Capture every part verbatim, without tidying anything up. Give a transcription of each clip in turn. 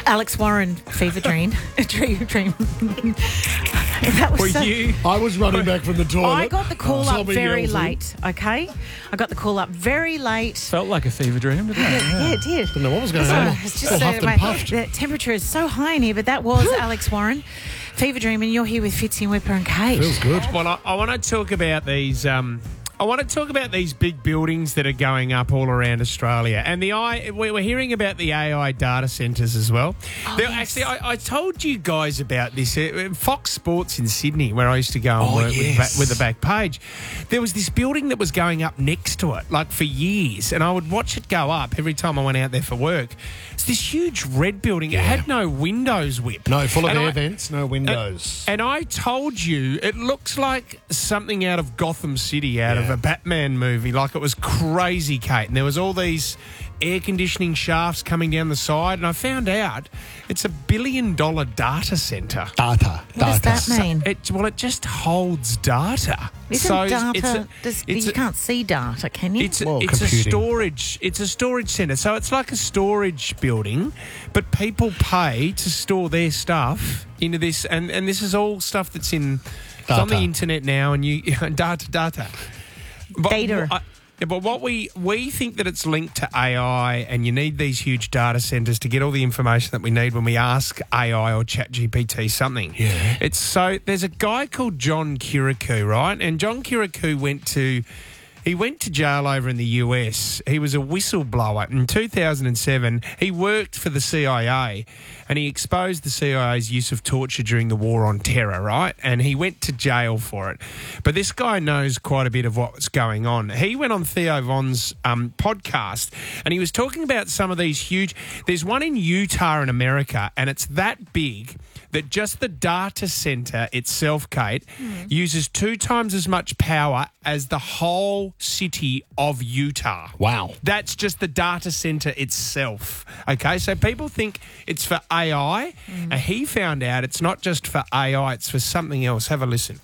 Alex Warren, Fever Dream. Dream, dream. That was Were so, you? I was running back from the toilet. I got the call Oh, up somebody very yelled at me. late, okay? I got the call up very late. Felt like a fever dream, didn't it? Yeah, yeah, it did. Didn't know what was going So, on. it's just All so, huffed and mate, puffed. the temperature is so high in here, but that was Alex Warren, Fever Dream, and you're here with Fitzy and Whipper and Kate. Feels good. Well, I, I want to talk about these. Um, I want to talk about these big buildings that are going up all around Australia, and the I. We're hearing about the A I data centres as well. Oh, There- yes. Actually, I, I told you guys about this. Uh, Fox Sports in Sydney, where I used to go and Oh, work with, yes. ba- with the back page. There was this building that was going up next to it, like for years, and I would watch it go up every time I went out there for work. It's this huge red building. It had no windows, Whip. No, full of And air I- vents, no windows. and I told you, it looks like something out of Gotham City, out of Yeah. a Batman movie. Like it was crazy, Kate. And there was all these air conditioning shafts coming down the side. And I found out it's a billion dollar data centre. Data. What data. does that mean? It, well, it just holds data. Isn't So data? it's a- does, it's you a- can't see data, can you? It's a, Well, it's a computing. storage. It's a storage centre. So it's like a storage building, but people pay to store their stuff into this, and, and this is all stuff that's in it's on the Data. internet now, and you data data. But, Data. I- yeah, but what we we think that it's linked to A I, and you need these huge data centres to get all the information that we need when we ask A I or ChatGPT something. Yeah. It's so there's a guy called John Kirikou, right? And John Kirikou went to he went to jail over in the U S. He was a whistleblower. In two thousand seven, he worked for the C I A, and he exposed the C I A's use of torture during the war on terror, right? And he went to jail for it. But this guy knows quite a bit of what's going on. He went on Theo Von's um, podcast, and he was talking about some of these huge... There's one in Utah in America, and it's that big that just the data centre itself, Kate, uses two times as much power as the whole city of Utah. Wow. That's just the data centre itself. Okay, so people think it's for A I, and he found out it's not just for A I, it's for something else. Have a listen.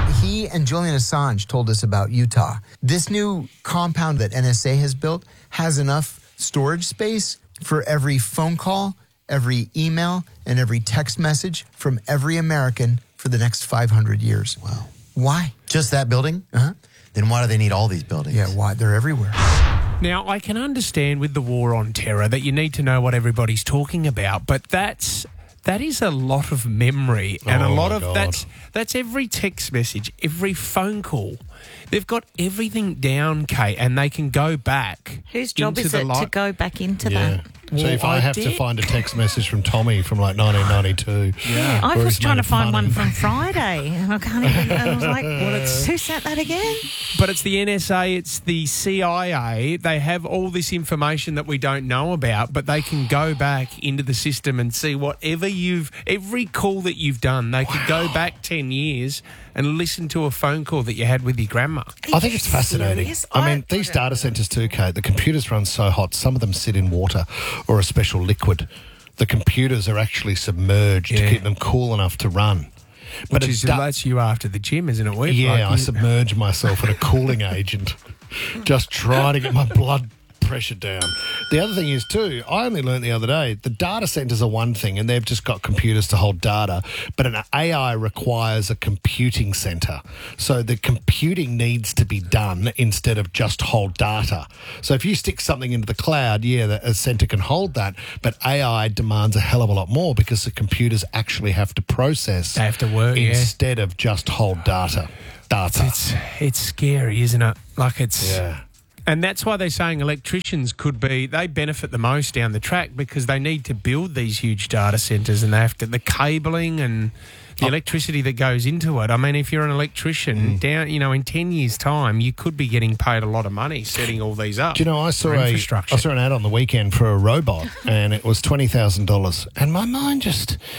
He and Julian Assange told us about Utah. This new compound that N S A has built has enough storage space for every phone call, every email, and every text message from every American for the next five hundred years. Wow. Why? Just that building? Uh-huh. Then why do they need all these buildings? Yeah, why? They're everywhere. Now, I can understand with the war on terror that you need to know what everybody's talking about, but that's that is a lot of memory and a Oh, lot my of God. that's that's every text message, every phone call. They've got everything down, Kate, and they can go back. Whose job into is the it li- to go back into Yeah. that? So Well, if I, I have to did- find a text message from Tommy from like nineteen ninety-two. Yeah. I where was he's trying made to it find funny. one from Friday, and I can't even. I was like, who sent that again? But it's the N S A, it's the C I A. They have all this information that we don't know about, but they can go back into the system and see whatever you've, every call that you've done. They could go back ten years and listen to a phone call that you had with your grandma. I think it's fascinating. Serious? I I- mean, these data centres too, Kate, the computers run so hot, some of them sit in water or a special liquid. The computers are actually submerged Yeah. to keep them cool enough to run. But Which it's is, da- that's you after the gym, isn't it? Wade? yeah, Like I you- submerge myself in a cooling agent, just trying to get my blood pressure down. The other thing is too, I only learned the other day, the data centers are one thing and they've just got computers to hold data, but an A I requires a computing center. So the computing needs to be done instead of just hold data. So if you stick something into the cloud, yeah, the- a center can hold that, but A I demands a hell of a lot more because the computers actually have to process They have to work, yeah. instead of just hold data. Data. It's it's scary, isn't it? Like it's Yeah. And that's why they're saying electricians could be, they benefit the most down the track because they need to build these huge data centres and they have to, the cabling and the electricity that goes into it. I mean, if you're an electrician, down, you know, in ten years' time, you could be getting paid a lot of money setting all these up. Do you know, I saw for a, I infrastructure. saw an ad on the weekend for a robot and it was twenty thousand dollars. And my mind just,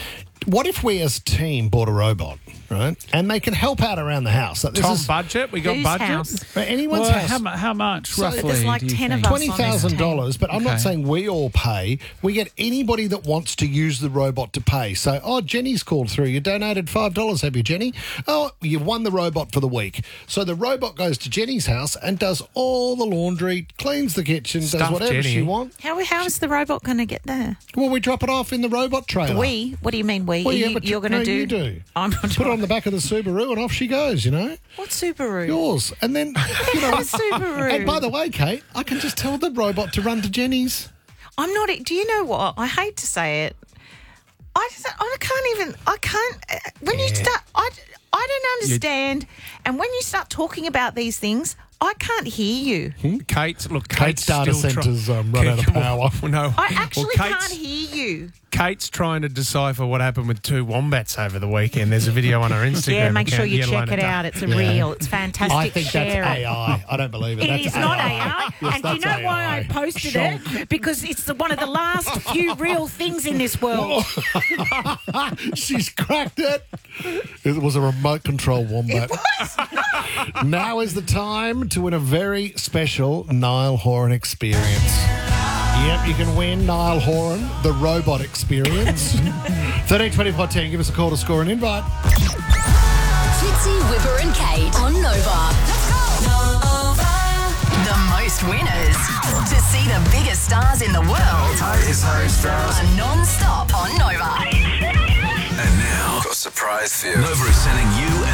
What if we as a team bought a robot, right? And they can help out around the house. Like, this Tom is budget. We got Whose budget. house? for anyone's Well, house. how, mu- how much So roughly? there's like do you ten of think? us. Twenty thousand dollars, but I'm not Okay. saying we all pay. We get anybody that wants to use the robot to pay. So, oh, Jenny's called through. You donated five dollars, have you, Jenny? Oh, you won the robot for the week. So the robot goes to Jenny's house and does all the laundry, cleans the kitchen, does Stuff whatever Jenny. she wants. How, how is the robot going to get there? Well, we drop it off in the robot trailer. We? What do you mean we? Well, yeah, you, but you're going to no, do? you do. I'm not Put it on the back of the Subaru and off she goes. You know, What Subaru? yours. And then you know, Subaru. And by the way, Kate, I can just tell the robot to run to Jenny's. I'm not. Do you know what? I hate to say it. I just, I can't even. I can't. uh, When you start, I, I don't understand. And when you start talking about these things, I can't hear you. Kate's look. Kate's Kate's data still try- centres, um, run out of power. Well, no, I actually well, can't Kate's, hear you. Kate's trying to decipher what happened with two wombats over the weekend. There's a video on her Instagram. Yeah, make sure account, you Yellow check and it Dark. out. It's a Yeah. real. It's fantastic. I think that's Share it. A I. I don't believe it. It that's is not A I. Yes, and do you know that's why A I. I posted Shonk. it? Because it's the, one of the last few real things in this world. She's cracked it. It was a remote control wombat. Now is the time to win a very special Niall Horan experience. Yep, you can win Niall Horan, the robot experience. thirteen twenty fourteen, give us a call to score an invite. Fitzy, Whipper and Kate on Nova. Nova. The most winners. To see the biggest stars in the world. It's Harry Styles. Are non-stop on Nova. And now, got a surprise for you. Nova is sending you